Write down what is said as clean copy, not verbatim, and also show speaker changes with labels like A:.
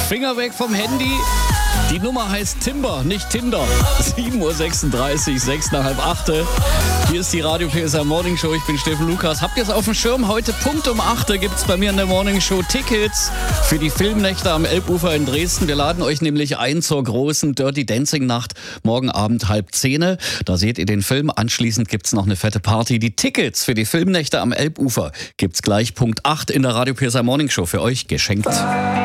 A: Finger weg vom Handy. Die Nummer heißt Timber, nicht Tinder. 7.36 Uhr, 6 nach halb 8. Hier ist die Radio PSR Morning Show. Ich bin Steffen Lukas. Habt ihr es auf dem Schirm? Heute Punkt um 8 gibt es bei mir in der Morning Show Tickets für die Filmnächte am Elbufer in Dresden. Wir laden euch nämlich ein zur großen Dirty Dancing Nacht morgen Abend 9:30. Da seht ihr den Film. Anschließend gibt es noch eine fette Party. Die Tickets für die Filmnächte am Elbufer gibt es gleich Punkt 8 in der Radio PSR Morning Show für euch geschenkt.